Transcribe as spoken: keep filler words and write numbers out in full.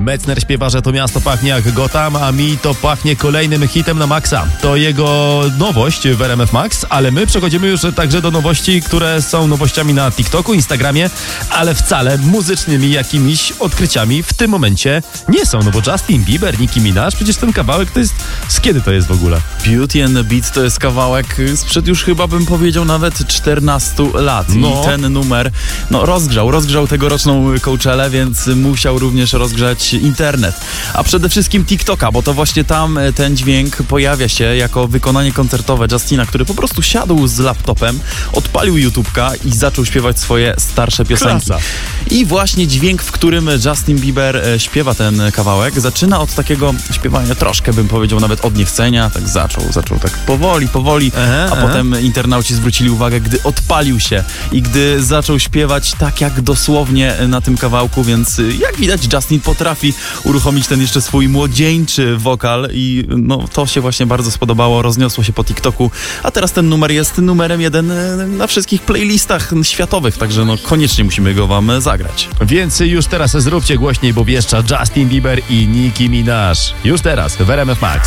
Metzner śpiewa, że to miasto pachnie jak Gotham, a mi to pachnie kolejnym hitem na maksa. To jego nowość w R M F Max, ale my przechodzimy już także do nowości, które są nowościami na TikToku, Instagramie, ale wcale muzycznymi jakimiś odkryciami w tym momencie nie są. No bo Justin Bieber, Nicki Minaj, przecież ten kawałek to jest... Z kiedy to jest w ogóle? Beauty and the Beat to jest kawałek sprzed już chyba bym powiedział nawet czternastu lat. No. I ten numer no, rozgrzał, rozgrzał tegoroczną Coachellę, więc musiał również rozgrzać internet. A przede wszystkim TikToka, bo to właśnie tam ten dźwięk pojawia się jako wykonanie koncertowe Justina, który po prostu siadł z laptopem, odpalił YouTube'ka i zaczął śpiewać swoje starsze piosenki. Klasa. I właśnie dźwięk, w którym Justin Bieber śpiewa ten kawałek, zaczyna od takiego śpiewania troszkę, bym powiedział, nawet od niechcenia. Tak zaczął, zaczął tak powoli, powoli, aha, a aha. potem internauci zwrócili uwagę, gdy odpalił się i gdy zaczął śpiewać tak jak dosłownie na tym kawałku, więc jak widać Justin potrafi uruchomić ten jeszcze swój młodzieńczy wokal i no to się właśnie bardzo spodobało, rozniosło się po TikToku, a teraz ten numer jest numerem jeden na wszystkich playlistach światowych, także no koniecznie musimy go wam zagrać. Więc już teraz zróbcie głośniej, bo wieszcza Justin Bieber i Nicki Minaj. Już teraz w R M F Max.